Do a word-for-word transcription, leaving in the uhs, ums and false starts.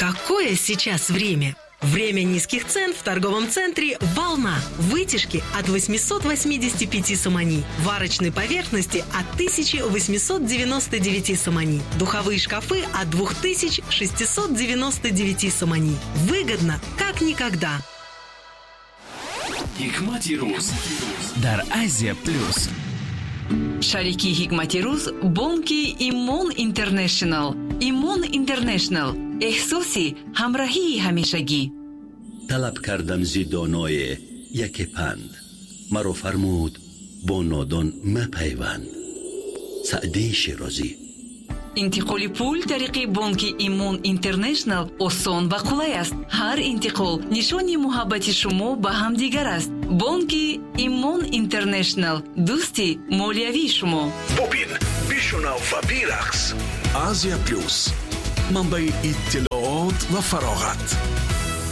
Какое сейчас время? Время низких цен в торговом центре «Волна». Вытяжки от восемьсот восемьдесят пять сомани. Варочной поверхности от тысяча восемьсот девяносто девять сомани. Духовые шкафы от две тысячи шестьсот девяносто девять сомани. Выгодно, как никогда. Hikmati Ruz در Азия Плюс. شریکی حکمتی روز بانکی ایمان اینترنشنال. ایمان اینترنشنال، احساسی همراهی همیشگی. طلب کردم زیدانای یک پند، مرا فرمود با نادان مپیوند. سعدی شیرازی. انتقال پول طریق بانک ایمان اینترنشنال آسان و قلای است. هر انتقال نشانی محبت شما به هم دیگر است. بانک ایمان اینترنشنال، دوستی مالیوی شما. ببین، بشنو و بیرقص. آسیا پلوس، منبع اطلاعات و فراغت.